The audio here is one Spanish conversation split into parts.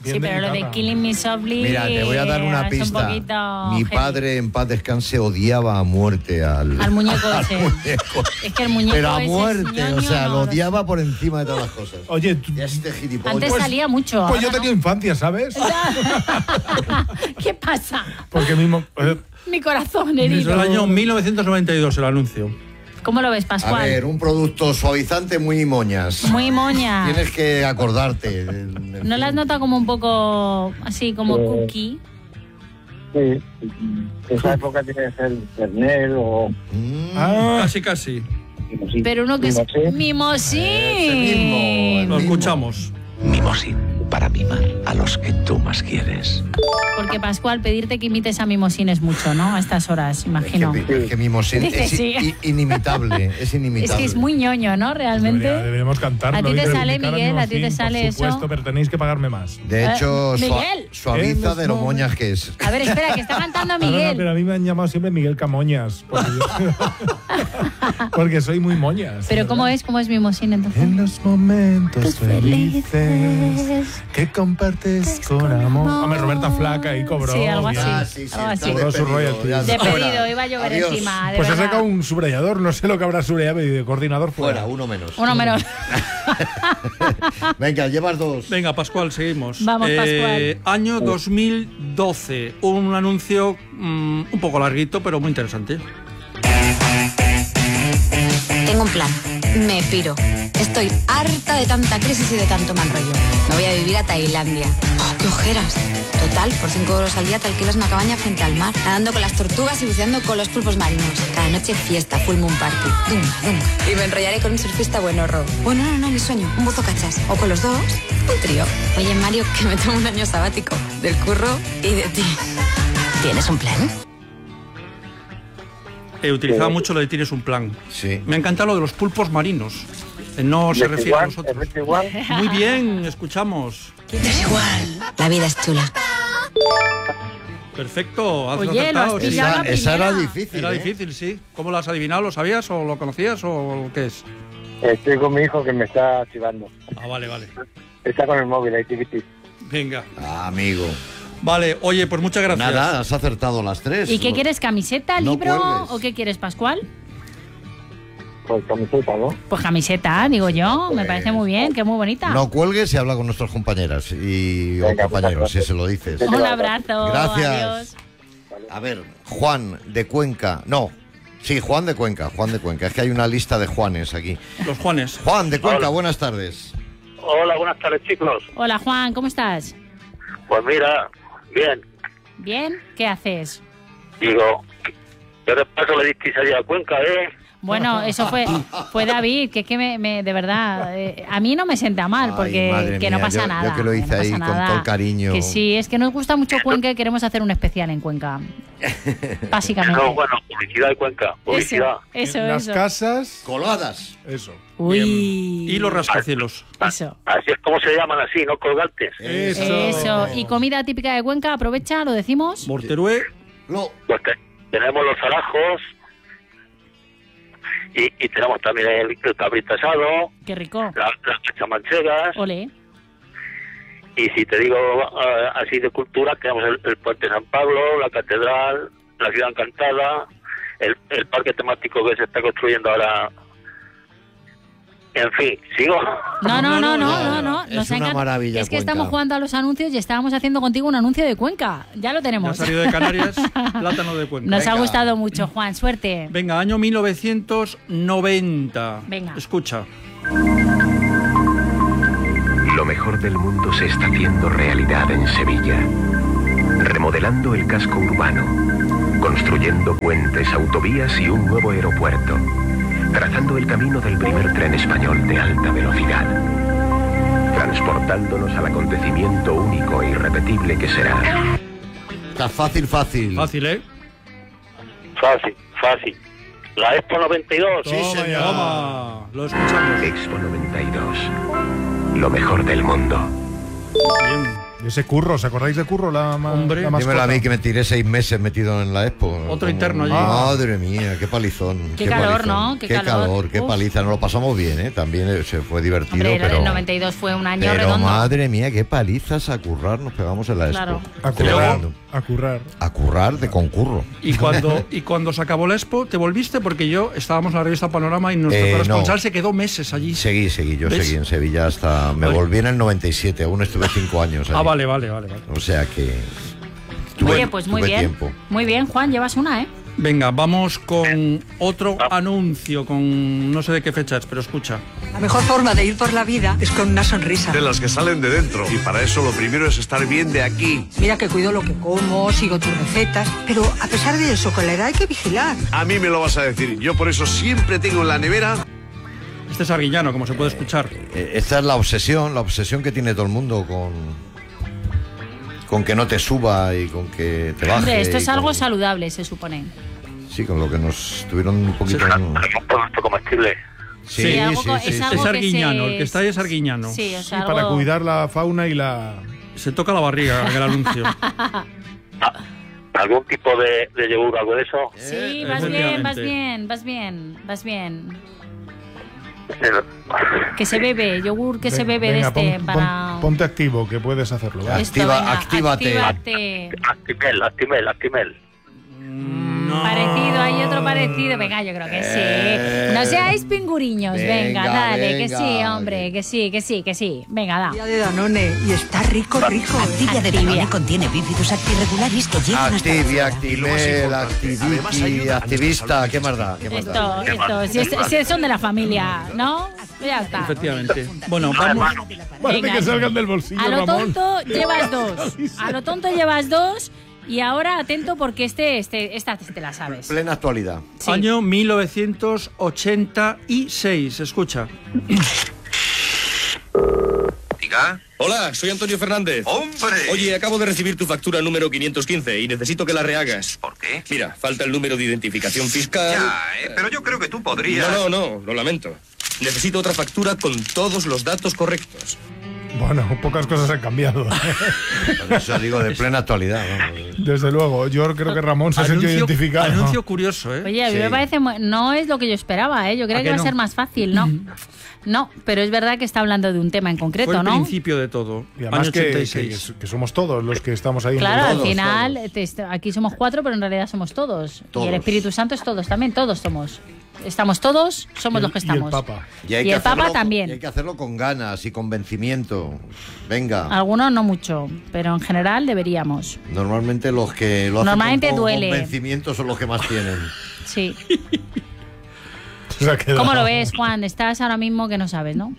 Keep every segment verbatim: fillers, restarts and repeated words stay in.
Sí, pero lo de Killing Me Softly... Mira, te voy a dar una pista. Un poquito Mi heavy. padre, en paz descanse, odiaba a muerte al... Al muñeco al ese. muñeco. Es que el muñeco Pero a ese muerte, ñoño, o sea, no, lo odiaba por encima de todas las cosas. Oye, tú... Este gilipollas. Antes Pues- salía mucho. Pues yo ahora tenía no. infancia, ¿sabes? ¿Qué pasa? Porque mismo... eh, Mi corazón Es herido. del año mil novecientos noventa y dos el anuncio. ¿Cómo lo ves, A Pascual? ver, un producto suavizante muy moñas. Muy moña. Tienes que acordarte. ¿No la has notado como un poco así, como Eh, cookie? Sí, esa época tiene que ser Pernel o... Mm, ah, Casi, casi. Mimosín. Pero uno que es Mimosín. mimosín. Ese mismo. Lo escuchamos. Mimosín, para mimar a los que tú más quieres. Porque, Pascual, pedirte que imites a Mimosín es mucho, ¿no? A estas horas, imagino. Es que, es que Mimosín Dice es sí. i- inimitable, es inimitable. Es que es muy ñoño, ¿no? Realmente. debería- deberíamos cantarlo. A ti y te sale, reivindicar Miguel, a ti te Mimosín, sale por supuesto, eso. pero tenéis que pagarme más. De hecho, Eh, sua- Miguel. suaviza En de lo los moñas que es. A ver, espera, que está cantando No, no, Miguel. pero a mí me han llamado siempre Miguel Camoñas. Porque, yo- porque soy muy moñas. Pero ¿verdad? ¿cómo es? ¿Cómo es Mimosín entonces? En los momentos felices felices que compartes con amor. Hombre, Roberta Flaca y cobró. Sí, algo bien. así. Ah, sí, sí, Algo está así. Cobró su despedido, royalty. ya De está. pedido, Fuera. iba a llover Adiós. encima. De Pues ha verdad. sacado un subrayador, no sé lo que habrá subrayado y de coordinador fuera. Fuera, uno menos. Uno menos. Venga, llevas dos. Venga, Pascual, seguimos. Vamos, Pascual. Año dos mil doce. Un anuncio mm, un poco larguito, pero muy interesante. Tengo un plan. Me piro. Estoy harta de tanta crisis y de tanto mal rollo. Me voy a vivir a Tailandia. ¡Oh, qué ojeras! Total, por cinco euros al día te alquilas una cabaña frente al mar, nadando con las tortugas y buceando con los pulpos marinos. Cada noche fiesta, full moon party. Dunga, dunga. Y me enrollaré con un surfista buenorro. Bueno, no, no, mi sueño. Un buzo cachas. O con los dos, un trío. Oye, Mario, que me tomo un año sabático. Del curro y de ti. ¿Tienes un plan? He utilizado mucho lo de tienes un plan. Sí. Me encanta lo de los pulpos marinos. Eh, No se refiere a nosotros. ¿Es igual? Muy bien, escuchamos. Es igual. La vida es chula. Perfecto, has Oye, lo has acertado. Sí. pillado. Esa, la esa era primera. difícil. Era ¿eh? difícil, sí. ¿Cómo lo has adivinado? ¿Lo sabías o lo conocías o qué es? Estoy con mi hijo que me está activando. Ah, vale, vale. Está con el móvil ahí, tiquití. Venga. Ah, amigo. Vale, oye, pues muchas gracias. Nada, has acertado las tres. ¿Y qué quieres? ¿Camiseta, No libro cuelgues. o qué quieres, Pascual? Pues camiseta, ¿no? Pues camiseta, digo yo. Me parece muy bien, que muy bonita. No cuelgues y habla con nuestras compañeras y o Venga, compañeros, muchas si gracias. se lo dices. Un abrazo. Gracias. Adiós. A ver, Juan de Cuenca. No, sí, Juan de Cuenca, Juan de Cuenca. Es que hay una lista de Juanes aquí. Los Juanes. Juan de Cuenca, Hola. buenas tardes. Hola, buenas tardes, chicos. Hola, Juan, ¿cómo estás? Pues mira, bien. ¿Bien? ¿Qué haces? Digo, ¿qué repaso le disteis allá a Cuenca, eh? Bueno, eso fue fue David, que es que me, me- de verdad, eh, a mí no me sienta mal, Ay, porque madre que no mía, pasa yo- yo nada. que lo hice no ahí pasa con nada. todo el cariño. Que sí, es que nos gusta mucho Cuenca y queremos hacer un especial en Cuenca. Básicamente. No, bueno, publicidad de Cuenca, publicidad. Eso, En las eso. casas. Colgadas. Eso. Uy. Y los rascacielos. Eso. Así es como se llaman así, ¿no? Colgantes. Eso. Eso. Y comida típica de Cuenca, aprovecha, lo decimos. Morterué. Lo, Pues te- tenemos los zarajos y, y tenemos también el, el cabrito asado, Qué rico. la- las cachamanchegas. Ole. Y si te digo eh, así de cultura, tenemos el, el Puente San Pablo, la Catedral, la Ciudad Encantada, el, el parque temático que se está construyendo ahora. En fin, ¿sigo? No, no, no, no, no, no, no. es Nos una encanta. maravilla Es que Cuenca. estamos jugando a los anuncios y estábamos haciendo contigo un anuncio de Cuenca. Ya lo Ya ha tenemos. salido de Canarias, plátano de Cuenca. Nos ha Venga. gustado mucho, Juan. Suerte. Venga, año mil novecientos noventa. Venga. Escucha. Lo mejor del mundo se está haciendo realidad en Sevilla. Remodelando el casco urbano, construyendo puentes, autovías y un nuevo aeropuerto, trazando el camino del primer tren español de alta velocidad, transportándonos al acontecimiento único e irrepetible que será está fácil, fácil. Fácil, ¿eh? Fácil, fácil. La Expo noventa y dos. Sí, Toma señor. ya. Toma, lo escuchamos. Expo noventa y dos. Lo mejor del mundo. Bien. Ese Curro, ¿os acordáis de Curro? La, ma- Hombre. la mascota? Dímelo a mí que me tiré seis meses metido en la Expo. Otro Como- interno allí. Madre mía, qué palizón. Qué calor, palizón. ¿no? Qué Qué, calor. calor, qué Uf. paliza. Nos lo pasamos bien, ¿eh? También eh, se fue divertido, Hombre, pero... el noventa y dos fue un año Pero redondo. madre mía, qué palizas a currar nos pegamos en la Claro. Expo. A currar, Tremendo. a currar. A currar de concurro. Y cuando, y cuando se acabó la Expo, ¿te volviste? Porque yo estábamos en la revista Panorama y nuestro Eh, corresponsal no. se quedó meses allí. Seguí, seguí, yo ¿Ves? seguí en Sevilla hasta... Me Oye. volví en el noventa y siete, aún estuve cinco años allí. Ah, vale, vale, vale, vale. O sea que... tuve- Oye, pues muy tuve bien. tiempo. Muy bien, Juan, llevas una, ¿eh? Venga, vamos con otro anuncio, con no sé de qué fecha es, pero escucha. La mejor forma de ir por la vida es con una sonrisa. De las que salen de dentro. Y para eso lo primero es estar bien de aquí. Mira que cuido lo que como, sigo tus recetas, pero a pesar de eso, con la edad hay que vigilar. A mí me lo vas a decir. Yo por eso siempre tengo en la nevera... Este es Arguiñano, como se puede escuchar. Eh, Esta es la obsesión, la obsesión que tiene todo el mundo con... con que no te suba y con que te baje. Hombre, esto y es algo con- saludable, se supone. Sí, con lo que nos tuvieron un poquito... Es un producto comestible. Sí, Sí, algo sí, co- sí, es sí. algo Es que Arguiñano, se- el que está ahí es Arguiñano. Sí, o Sí, sea, algo... para cuidar la fauna y la... Se toca la barriga en el anuncio. ¿Algún tipo de, de yogur, algo de eso? Sí, Eh, vas bien, vas efectivamente. bien, vas bien, vas bien. Eh, Que se bebe, yogur que se Ven- bebe venga, de este pon- para... pon- ponte activo, que puedes hacerlo. ¿vale? Esto, Activa- venga, actívate. actívate. Actimel, Actimel, Actimel. No. Parecido, hay otro parecido. Venga, yo creo que sí. No seáis pinguriños. Venga, Venga, dale, que venga. sí, hombre, que sí, que sí, que sí. Venga, da. Día de Danone y está rico, rico. Activia de Danone contiene bífidus actirregularis que llegan hasta la Activia, flora. Y lo más Actimel, importante, además Activiki, ayuda a activista, nuestra ¿qué más da? ¿Qué más da? Esto, esto, si, es- si son de la familia, ¿no? Ya está. Efectivamente. Bueno, vamos. Parece Venga. que salgan del bolsillo, A lo Ramón. tonto llevas dos. A lo tonto llevas dos. Y ahora atento porque este, este, esta te la sabes. Plena actualidad. Sí. Año mil novecientos ochenta y seis. Escucha. Diga. Hola, soy Antonio Fernández. ¡Hombre! Oye, acabo de recibir tu factura número quinientos quince y necesito que la rehagas. ¿Por qué? Mira, falta el número de identificación fiscal. Ya, eh, pero yo creo que tú podrías... No, no, no, lo lamento. Necesito otra factura con todos los datos correctos. Bueno, pocas cosas han cambiado. Por eso digo de plena actualidad. ¿no? Desde luego, yo creo que Ramón se ha sentido Anuncio, identificado. anuncio curioso, ¿eh? Oye, a mí Sí. me parece... muy- no es lo que yo esperaba, ¿eh? Yo creía ¿A que que iba a no? ser más fácil, ¿no? No, pero es verdad que está hablando de un tema en Fue concreto, el ¿no? principio de todo. Y además Año que, ochenta y que- seis. que somos todos los que estamos ahí. Claro, al involucrados. final te est- aquí somos cuatro, pero en realidad somos todos. Todos. Y el Espíritu Santo es todos también, todos somos. Estamos todos, somos Y el- los que y el estamos. Papa. Y, hay Y que el Papa hacerlo- también. y hay que hacerlo con ganas y convencimiento. Venga. Algunos no mucho, pero en general deberíamos. Normalmente los que lo hacen Normalmente con, con duele. convencimiento son los que más tienen. Sí. Se ha quedado. ¿Cómo lo ves, Juan? Estás ahora mismo que no sabes, ¿no?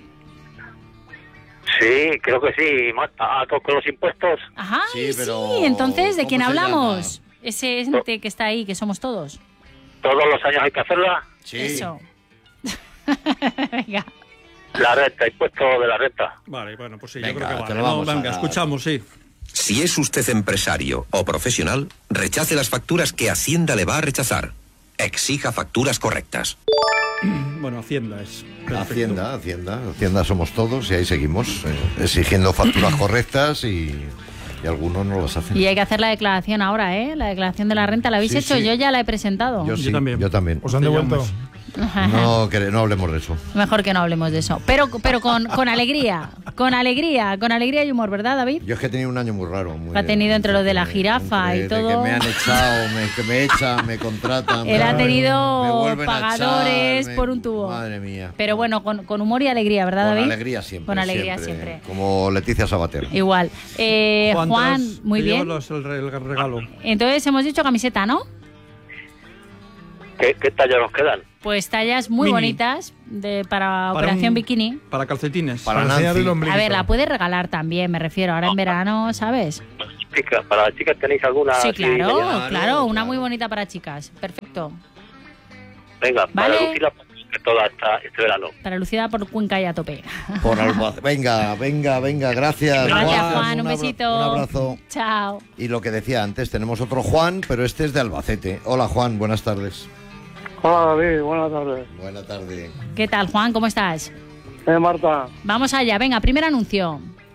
Sí, creo que sí. Marta, ¿a con los impuestos? Ajá, Sí, sí, pero entonces, ¿de ¿cómo quién se hablamos? Ese ente que está ahí, que somos todos. ¿Todos los años hay que hacerla? Sí. Eso. Venga. La renta, impuesto de la renta. Vale, bueno, pues sí, Venga, yo creo que te vale. lo No, vamos a venga, dar. escuchamos, sí. Si es usted empresario o profesional, rechace las facturas que Hacienda le va a rechazar. Exija facturas correctas. Bueno, Hacienda es. perfecto. Hacienda, Hacienda. Hacienda somos todos y ahí seguimos eh, exigiendo facturas correctas y, y algunos no las hacen. Y hay que hacer la declaración ahora, ¿eh? La declaración de la renta. ¿La habéis Sí, hecho? sí. Yo ya la he presentado. Yo sí, Yo también. Yo también. ¿Os han Te devuelto? llamas. No, que- no hablemos de eso. Mejor que no hablemos de eso. Pero, pero con, con alegría, con alegría, con alegría y humor, ¿verdad, David? Yo es que he tenido un año muy raro. Muy, Ha tenido entre lo de la jirafa entre y de todo. que me han echado, me, que me echan, me contratan. Él me- ha me tenido vuelven a pagadores echar, me- por un tubo. Madre mía. Pero bueno, con, con humor y alegría, ¿verdad, Con David? alegría siempre. Con alegría siempre. Como Leticia Sabater. Igual. Eh, Juan, Juan, te has- muy te bien. llevas los- el, re- el regalo. Entonces hemos dicho camiseta, ¿no? ¿Qué, qué tallas nos quedan? Pues tallas muy Mini. bonitas de, para, Para operación un- bikini. Para calcetines. Para Para enseñar Nancy. el ombligo. A ver, la puedes regalar también, me refiero. Ahora en verano, ¿sabes? Chicas, para las chicas tenéis alguna... Sí, así claro, mediana? claro. Una claro. muy bonita para chicas. Perfecto. Venga, Vale. para lucirla que toda esta, este verano. Para lucida por Cuenca y a tope. Por Albacete. Venga, venga, venga. Gracias. Gracias, Juan. Un abra- besito. Un abrazo. Chao. Y lo que decía antes, tenemos otro Juan, pero este es de Albacete. Hola, Juan. Buenas tardes. Hola David, buenas tardes. Buenas tardes. ¿Qué tal, Juan? ¿Cómo estás? Eh, Marta, Vamos allá. Venga, primer anuncio.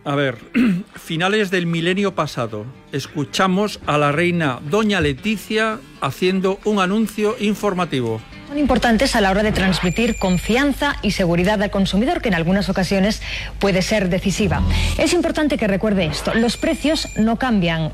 A ver, finales del milenio pasado, escuchamos a la reina Doña Leticia haciendo un anuncio informativo. Son importantes a la hora de transmitir confianza y seguridad al consumidor, que en algunas ocasiones puede ser decisiva. Es importante que recuerde esto, los precios no cambian.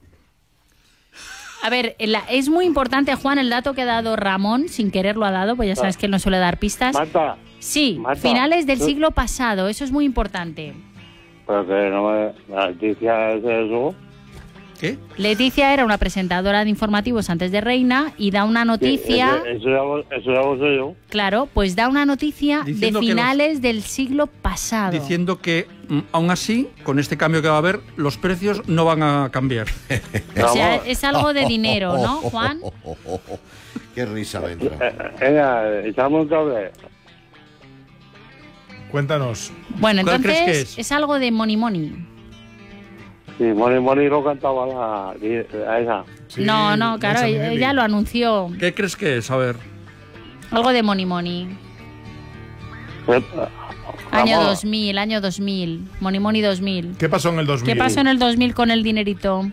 A ver, la, es muy importante, Juan, el dato que ha dado Ramón, sin querer lo ha dado, pues ya sabes que él no suele dar pistas. Marta. Sí, Marta, finales del ¿tú? siglo pasado, eso es muy importante. Pero que no me... La noticia es eso. ¿Qué? Leticia era una presentadora de informativos antes de reina y da una noticia... Sí, eso, eso, ya lo, eso ya lo sé yo. Claro, pues da una noticia Diciendo de que finales los- del siglo pasado. Diciendo que, mm, aún así, con este cambio que va a haber, los precios no van a cambiar. O sea, es algo de dinero, ¿no, Juan? Qué risa me entra. Venga, echamos un cable. Cuéntanos. Bueno, ¿Cuál entonces crees es? que es? algo de money money. Sí, Moni Moni lo cantaba la, a esa. no, no, claro, esa ella, Minelli. ella lo anunció. ¿Qué crees que es? A ver. Algo de money money. Año dos mil, año dos mil. Money money dos mil. ¿Qué pasó en el dos mil? ¿Qué pasó en el dos mil con el dinerito?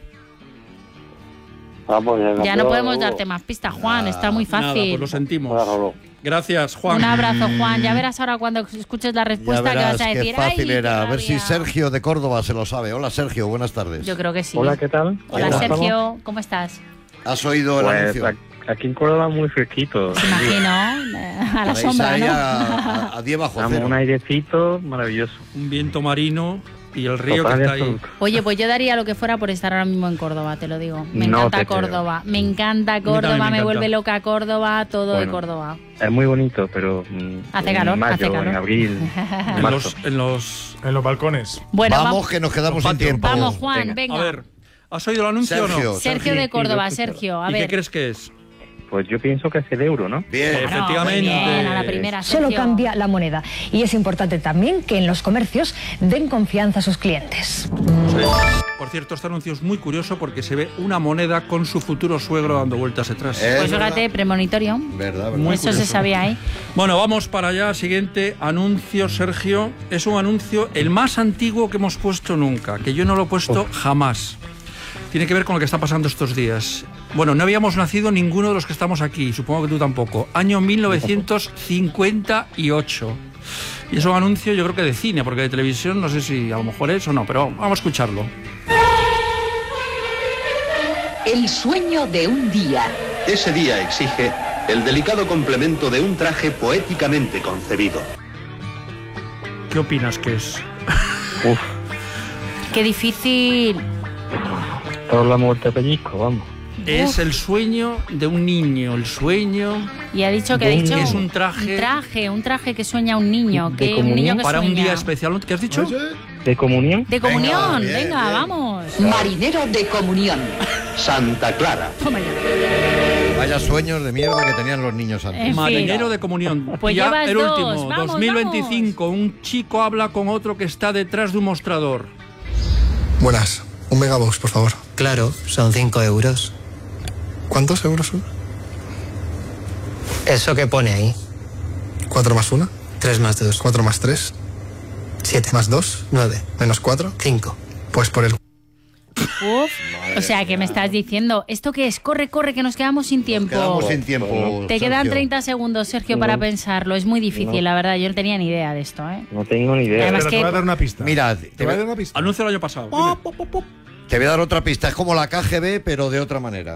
Ya no podemos darte más pistas, Juan, está muy Nada, fácil. pues lo sentimos. Gracias, Juan. Un abrazo, Juan. Ya verás ahora cuando escuches la Ya respuesta que verás vas a qué decir. fácil "Ay, era. A qué ver si rabia". Sergio de Córdoba se lo sabe. Hola, Sergio, buenas tardes. Yo creo que sí. Hola, ¿qué tal? Hola, Hola. Sergio, ¿cómo estás? ¿Has oído el Pues anuncio? ac- aquí en Córdoba muy fresquito. Me imagino, eh, a la Tenéis sombra, ahí ¿no? a, a diez bajo Damos cero. un airecito maravilloso. Un viento marino y el río Total que y está ahí. absoluto. Oye, pues yo daría lo que fuera por estar ahora mismo en Córdoba, te lo digo. Me No encanta te creo. Córdoba, me encanta Córdoba, también me me, encanta. vuelve loca Córdoba, todo de Bueno. Córdoba. Es muy bonito, pero mm, Hace en calor, mayo, hace calor. en abril, en En marzo. los, en los... En los balcones. Bueno, vamos, vamos- que nos quedamos sin Patio. tiempo. Vamos, Juan, venga. A ver, ¿has oído el anuncio o Sergio, no? Sergio de Córdoba, Sergio, a ¿Y ver. qué crees que es? Pues yo pienso que es el euro, ¿no? Bien. Efectivamente. Bien, a la primera, Solo Sergio. cambia la moneda. Y es importante también que en los comercios den confianza a sus clientes. Por cierto, este anuncio es muy curioso porque se ve una moneda con su futuro suegro dando vueltas detrás. Pues fíjate, premonitorio. Verdad, verdad. Muy Eso se curioso. sabía ahí. Bueno, vamos para allá. Siguiente anuncio, Sergio. Es un anuncio el más antiguo que hemos puesto nunca, que yo no lo he puesto jamás. Tiene que ver con lo que está pasando estos días. Bueno, no habíamos nacido ninguno de los que estamos aquí, supongo que tú tampoco. Año mil novecientos cincuenta y ocho. Y es un anuncio, yo creo que de cine, porque de televisión no sé si a lo mejor es o no, pero vamos a escucharlo. El sueño de un día. Ese día exige el delicado complemento de un traje poéticamente concebido. ¿Qué opinas que es? Uf, Qué difícil. todos la muerte pellizco, vamos. Es el sueño de un niño, el sueño... Y ha dicho que ha de un- dicho es un traje... un traje, un traje que sueña un niño, ¿De que un comunión? niño que Para un sueña. día especial, ¿qué has dicho? ¿De comunión? De comunión, Venga, venga, bien, bien. vamos. Marinero de comunión. Santa Clara. Toma ya. Vaya sueños de mierda que tenían los niños antes. En fin. Marinero de comunión. Pues Y ya llevas el dos. último, Vamos, dos mil veinticinco, un chico habla con otro que está detrás de un mostrador. Buenas, un megabox, por favor. Claro, son cinco euros. ¿Cuántos euros son? Eso que pone ahí. ¿Cuatro más uno? Tres más dos. ¿Cuatro más tres? Siete. ¿Más dos? Nueve. ¿Menos cuatro? Cinco. Pues por el... Uf, o sea, que me estás diciendo, ¿esto qué es? Corre, corre, que nos quedamos sin tiempo. Quedamos sin tiempo. Te quedan Sergio. treinta segundos, Sergio, para No. pensarlo. Es muy difícil, No. la verdad. Yo no tenía ni idea de esto, ¿eh? No tengo ni idea. Además Pero que- te voy a dar una pista. Mira, te te voy a dar voy, una pista. Anuncio el año pasado. dime. te voy a dar otra pista. Es como la K G B, pero de otra manera.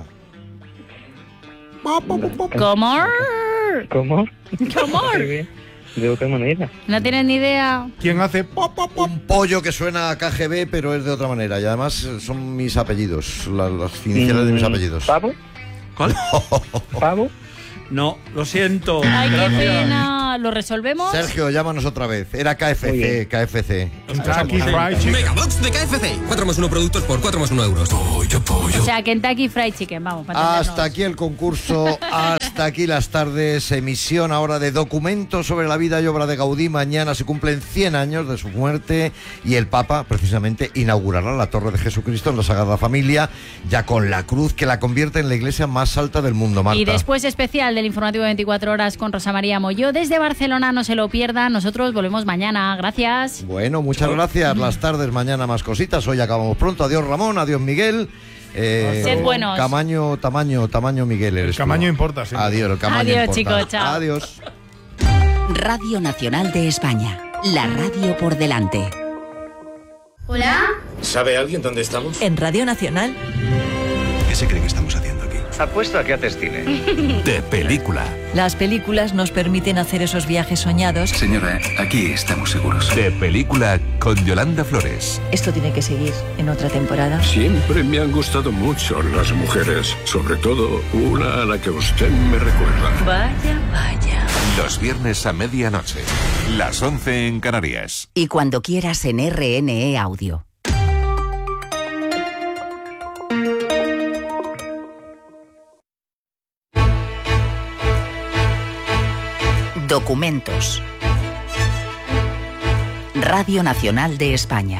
¿Cómo? ¿Cómo? ¿Cómo? ¿De otra manera? ¿No tienes ni idea? ¿Quién hace pop, pop, pop? Un pollo que suena a K G B, pero es de otra manera. Y además eh, son mis apellidos, la- las iniciales de mis Mm, apellidos. ¿Pavo? ¿Cuál? ¿Pavo? No, lo siento. Ay, qué Gracias. pena. ¿Lo resolvemos? Sergio, llámanos otra vez. Era Muy K F C, bien. K F C. Kentucky Fried Chicken. Megabox de K F C. cuatro más uno productos por cuatro más uno euros. Pollo, pollo. O sea, Kentucky Fried Chicken, vamos. para entendernos. Hasta aquí el concurso. Hasta Hasta aquí las tardes, emisión ahora de documentos sobre la vida y obra de Gaudí. Mañana se cumplen cien años de su muerte y el Papa precisamente inaugurará la Torre de Jesucristo en la Sagrada Familia, ya con la cruz que la convierte en la iglesia más alta del mundo, Marta. Y después especial del informativo veinticuatro horas con Rosa María Molló desde Barcelona, no se lo pierdan. Nosotros volvemos mañana, gracias. Bueno, muchas gracias. Las tardes, mañana más cositas. Hoy acabamos pronto. Adiós Ramón, adiós Miguel. Eh, Sed buenos. Tamaño, tamaño, tamaño Miguel eres El tamaño tú. importa, sí. Adiós, el tamaño Adiós, importa. chicos, chao. Adiós. Radio Nacional de España. La radio por delante. ¿Hola? ¿Sabe alguien dónde estamos? En Radio Nacional. ¿Qué se cree que estamos haciendo aquí? Apuesto a que haces cine. De película. Las películas nos permiten hacer esos viajes soñados. Señora, aquí estamos seguros. De película con Yolanda Flores. Esto tiene que seguir en otra temporada. Siempre me han gustado mucho las mujeres, sobre todo una a la que usted me recuerda. Vaya, vaya. Los viernes a medianoche. Las once en Canarias. Y cuando quieras en R N E Audio. Documentos. Radio Nacional de España.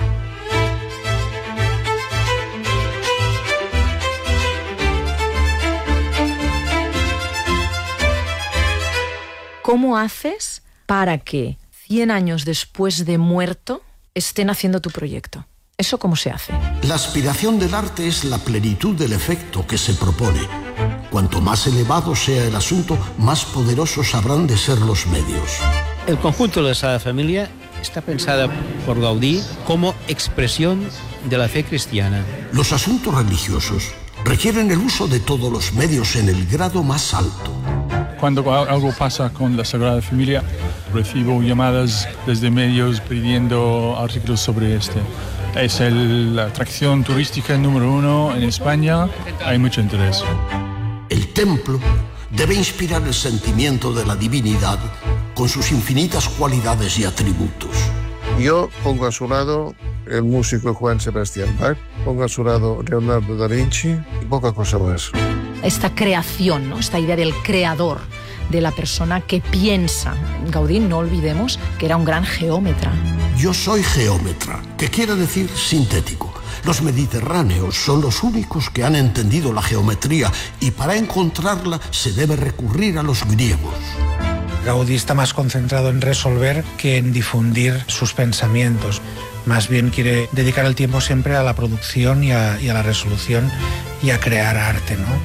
¿Cómo haces para que cien años después de muerto estén haciendo tu proyecto? ¿Eso cómo se hace? La aspiración del arte es la plenitud del efecto que se propone. Cuanto más elevado sea el asunto, más poderosos habrán de ser los medios. El conjunto de la Sagrada Familia está pensada por Gaudí como expresión de la fe cristiana. Los asuntos religiosos requieren el uso de todos los medios en el grado más alto. Cuando algo pasa con la Sagrada Familia, recibo llamadas desde medios pidiendo artículos sobre este. Es el, la atracción turística número uno en España, hay mucho interés. El templo debe inspirar el sentimiento de la divinidad con sus infinitas cualidades y atributos. Yo pongo a su lado el músico Juan Sebastián Bach, pongo a su lado Leonardo da Vinci y poca cosa más. Esta creación, ¿no? Esta idea del creador, de la persona que piensa. Gaudí, no olvidemos que era un gran geómetra. Yo soy geómetra, que quiere decir sintético. Los mediterráneos son los únicos que han entendido la geometría y para encontrarla se debe recurrir a los griegos. Gaudí está más concentrado en resolver que en difundir sus pensamientos. Más bien quiere dedicar el tiempo siempre a la producción y a, y a la resolución y a crear arte, ¿no?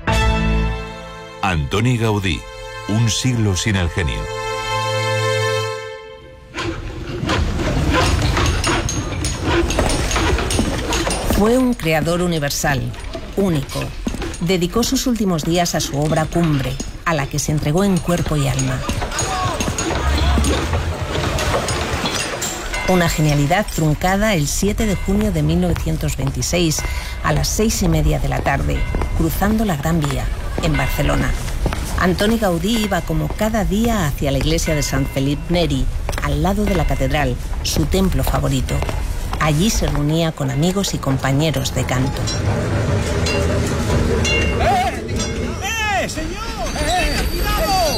Antoni Gaudí, un siglo sin el genio. Fue un creador universal, único. Dedicó sus últimos días a su obra cumbre, a la que se entregó en cuerpo y alma. Una genialidad truncada el siete de junio de mil novecientos veintiséis, a las seis y media de la tarde, cruzando la Gran Vía, en Barcelona. Antoni Gaudí iba como cada día hacia la iglesia de Sant Felip Neri, al lado de la catedral, su templo favorito. Allí se reunía con amigos y compañeros de canto. ¡Eh! ¡Eh, señor! ¡Eh! ¡Cuidado!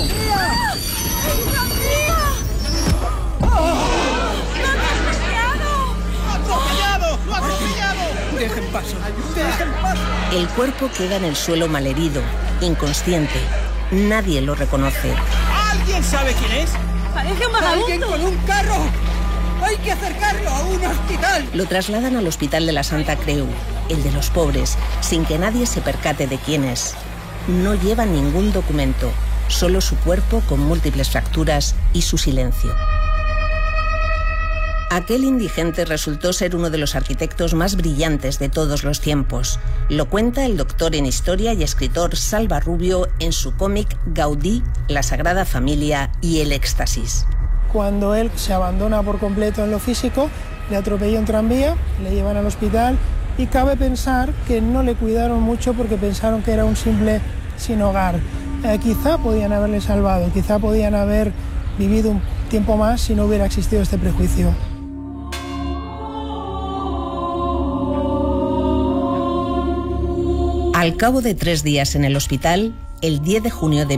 ¡Atropellado! ¡Lo ha atropellado! ¡Dejen paso! ¡Dejen paso! El cuerpo queda en el suelo malherido, inconsciente. Nadie lo reconoce. ¿Alguien sabe quién es? Parece un vagabundo. ¡Alguien con un carro! ¡Hay que acercarlo a un hospital! Lo trasladan al hospital de la Santa Creu, el de los pobres, sin que nadie se percate de quién es. No lleva ningún documento, solo su cuerpo con múltiples fracturas y su silencio. Aquel indigente resultó ser uno de los arquitectos más brillantes de todos los tiempos. Lo cuenta el doctor en historia y escritor Salva Rubio en su cómic Gaudí, la Sagrada Familia y el éxtasis. Cuando él se abandona por completo en lo físico, le atropella un tranvía, le llevan al hospital y cabe pensar que no le cuidaron mucho porque pensaron que era un simple sin hogar. Eh, quizá podían haberle salvado, quizá podían haber vivido un tiempo más si no hubiera existido este prejuicio. Al cabo de tres días en el hospital, el diez de junio de